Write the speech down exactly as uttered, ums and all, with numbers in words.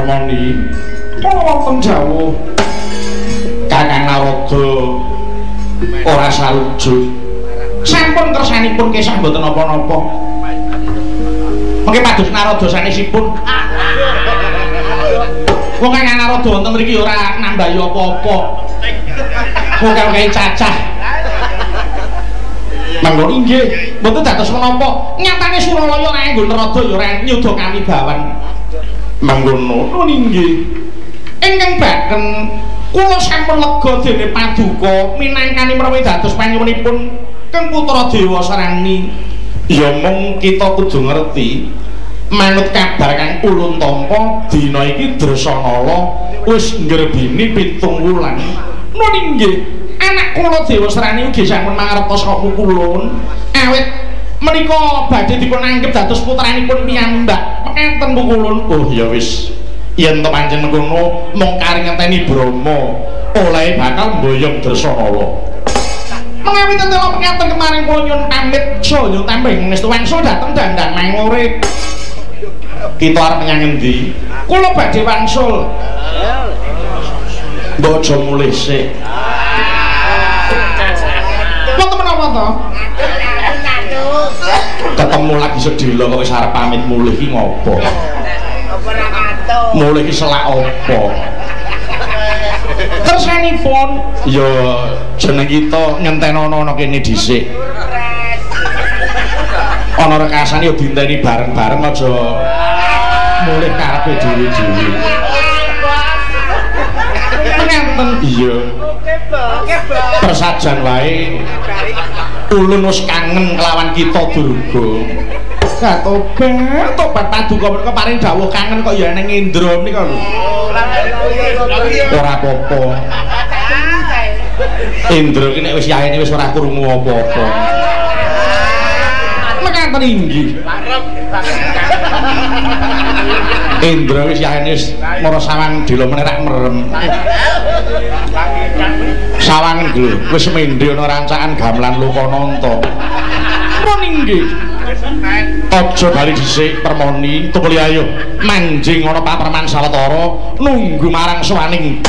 Permoni kula wonten dawuh Kakang Narada ora sarujuk sampun kersanipun kesah mboten napa-napa mengke pados Narada sanesipun wong Kakang Narada wonten mriki ora nambahi apa-apa muga-muga cacah manggon inggih mboten dados menapa nyatane Suralaya nganggo Narada ya ora nyuda kamibawan manggono nun inggih ingkang baken kula sampun lega dene paduka minangkani menawi dados panyuwunipun Kang Putra Dewa Sarani ya mung kita kudu ngerti manut kabar Kang Ulun Tampa dina iki Dresanala wis ngrebini pitung wulan nun inggih anak kula Dewa Sarani ugi sampun mangertos kok kulun awit menika badhe dipun anggep dados putranipun piyambak mekaten kulun oh ya wis yen to pancen ngono mung kari ngenteni Brama oleh bakal mboyong Dresanala menawi tetelo mekaten kemarin kula nyuwun pamit saya tambeng ngestu wangsul dhateng dandang mangure kita arep menyang endi kula badhe wangsul mbok aja mulih sik wonten menapa to ketemu lagi sedhela kok wis arep pamit mulih iki ngopo mulih iki selak apa kersanipun ya jeneng kita ngentenono ana kene dhisik ana rekasan ya dinteni bareng-bareng aja mulih karepe dhewe-dhewe ngenten iya persajan wae ulun wis kangen kelawan kita Durga gak tobat tobat paduka mereka paring dawuh kangen kok ya ning Indra menika lho ora apa-apa Indra ki nek wis yaene wis ora krungu apa-apa mekaten inggih Indra wis yaene wis mara sawang dela menerak merem sawangen lho wis mendhe ana rancakan gamelan Lokananta pun inggih aja bali dhisik Permoni tukuli ayo manjing ana paperman sawetara nunggu marang sawaning